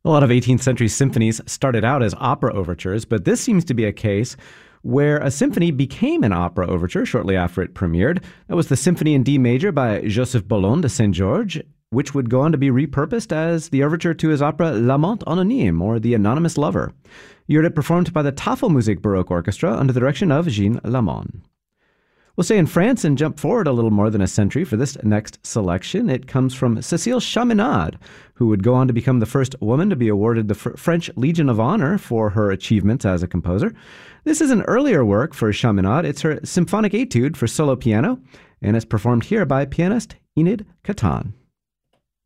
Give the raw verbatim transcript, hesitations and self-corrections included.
A lot of eighteenth century symphonies started out as opera overtures, but this seems to be a case where a symphony became an opera overture shortly after it premiered. That was the Symphony in D major by Joseph Boulogne de Saint-Georges, which would go on to be repurposed as the overture to his opera L'Amant Anonyme, or The Anonymous Lover. You heard it performed by the Tafelmusik Baroque Orchestra under the direction of Jean Lamond. We'll stay in France and jump forward a little more than a century for this next selection. It comes from Cécile Chaminade, who would go on to become the first woman to be awarded the F- French Legion of Honor for her achievements as a composer. This is an earlier work for Chaminade. It's her symphonic etude for solo piano, and it's performed here by pianist Enid Catan.